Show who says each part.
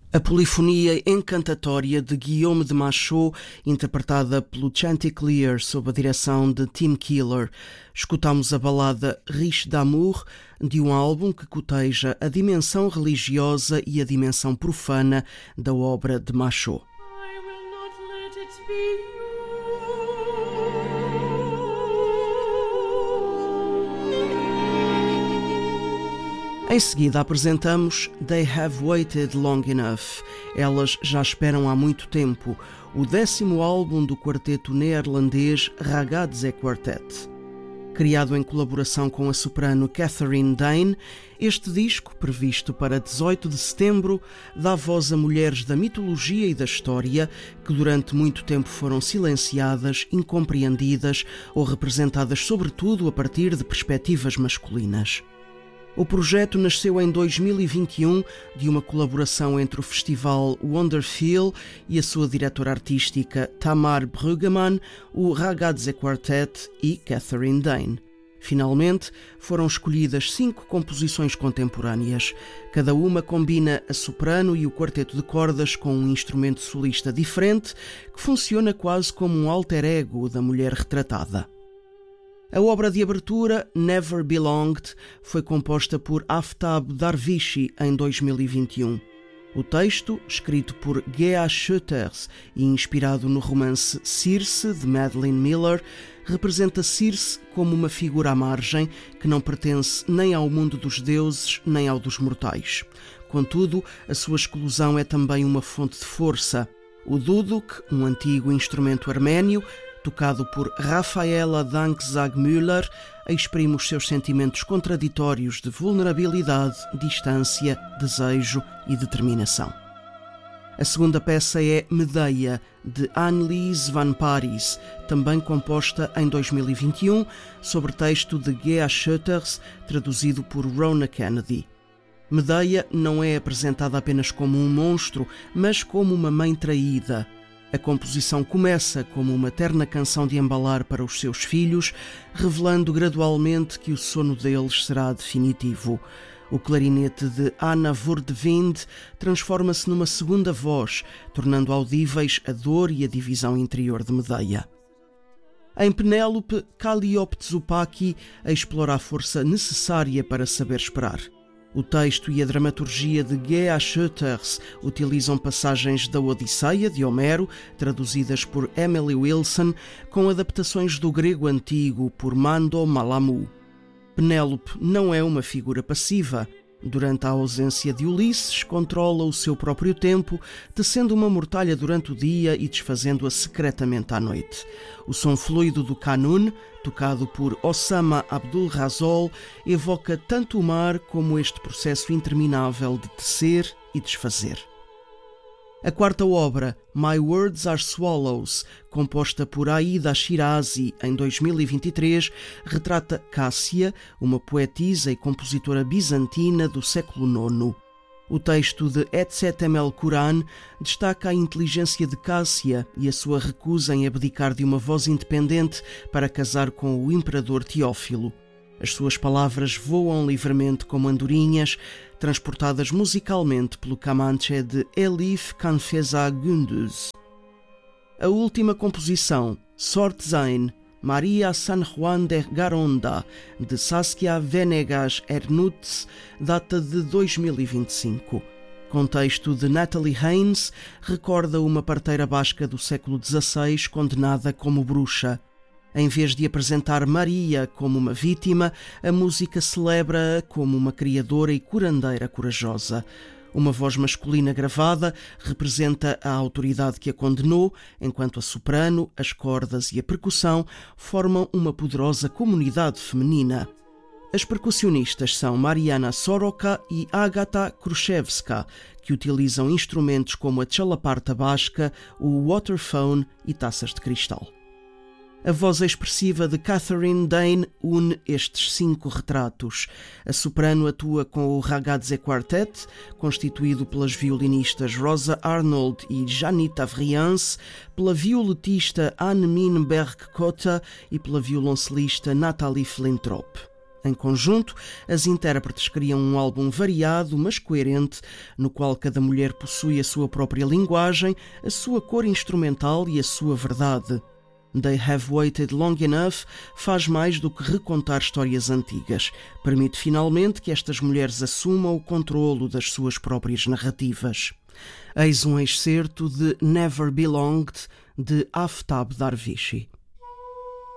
Speaker 1: A polifonia encantatória de Guillaume de Machaut, interpretada pelo Chanticleer sob a direção de Tim Keeler. Escutamos a balada Riche d'amour, de um álbum que coteja a dimensão religiosa e a dimensão profana da obra de Machaut.
Speaker 2: I will not let it be.
Speaker 1: Em seguida apresentamos They Have Waited Long Enough. Elas já esperam há muito tempo, o 10º álbum do quarteto neerlandês Ragazze Quartet. Criado em colaboração com a soprano Catherine Dane, este disco, previsto para 18 de setembro, dá voz a mulheres da mitologia e da história que durante muito tempo foram silenciadas, incompreendidas ou representadas sobretudo a partir de perspectivas masculinas. O projeto nasceu em 2021 de uma colaboração entre o festival Wonderfeel e a sua diretora artística Tamar Bruggemann, o Ragazze Quartet e Catherine Dane. Finalmente, foram escolhidas 5 composições contemporâneas. Cada uma combina a soprano e o quarteto de cordas com um instrumento solista diferente que funciona quase como um alter ego da mulher retratada. A obra de abertura, Never Belonged, foi composta por Aftab Darvishi em 2021. O texto, escrito por Gea Schutters e inspirado no romance Circe, de Madeline Miller, representa Circe como uma figura à margem que não pertence nem ao mundo dos deuses nem ao dos mortais. Contudo, a sua exclusão é também uma fonte de força. O duduk, um antigo instrumento arménio, tocado por Rafaela Dankzag-Müller, exprime os seus sentimentos contraditórios de vulnerabilidade, distância, desejo e determinação. A segunda peça é Medea, de Annelies van Parijs, também composta em 2021, sobre texto de Gea Schutters, traduzido por Rona Kennedy. Medea não é apresentada apenas como um monstro, mas como uma mãe traída. A composição começa como uma terna canção de embalar para os seus filhos, revelando gradualmente que o sono deles será definitivo. O clarinete de Anna Voordwind transforma-se numa segunda voz, tornando audíveis a dor e a divisão interior de Medea. Em Penélope, Calliope Tsupaki explora a força necessária para saber esperar. O texto e a dramaturgia de Gea Schutters utilizam passagens da Odisseia, de Homero, traduzidas por Emily Wilson, com adaptações do grego antigo por Mando Malamu. Penélope não é uma figura passiva. Durante a ausência de Ulisses, controla o seu próprio tempo, tecendo uma mortalha durante o dia e desfazendo-a secretamente à noite. O som fluido do Kanun, tocado por Osama Abdul Razol, evoca tanto o mar como este processo interminável de tecer e desfazer. A quarta obra, My Words Are Swallows, composta por Aida Shirazi em 2023, retrata Cássia, uma poetisa e compositora bizantina do século IX. O texto de Etset El Quran destaca a inteligência de Cássia e a sua recusa em abdicar de uma voz independente para casar com o imperador Teófilo. As suas palavras voam livremente como andorinhas, transportadas musicalmente pelo Kamanche de Elif Kanfeza Gündüz. A última composição, Sortsein, Maria San Juan de Garonda, de Saskia Venegas Ernutz, data de 2025. Com texto de Natalie Haynes, recorda uma parteira basca do século XVI condenada como bruxa. Em vez de apresentar Maria como uma vítima, a música celebra-a como uma criadora e curandeira corajosa. Uma voz masculina gravada representa a autoridade que a condenou, enquanto a soprano, as cordas e a percussão formam uma poderosa comunidade feminina. As percussionistas são Mariana Soroka e Agata Kruszewska, que utilizam instrumentos como a chalaparta basca, o waterphone e taças de cristal. A voz expressiva de Catherine Dane une estes 5 retratos. A soprano atua com o Ragazze Quartet, constituído pelas violinistas Rosa Arnold e Janita Vrians, pela violetista Anne Minberg-Cotta e pela violoncelista Nathalie Flintrop. Em conjunto, as intérpretes criam um álbum variado, mas coerente, no qual cada mulher possui a sua própria linguagem, a sua cor instrumental e a sua verdade. They Have Waited Long Enough faz mais do que recontar histórias antigas. Permite finalmente que estas mulheres assumam o controlo das suas próprias narrativas. Eis um excerto de Never Belonged, de Aftab Darvishi.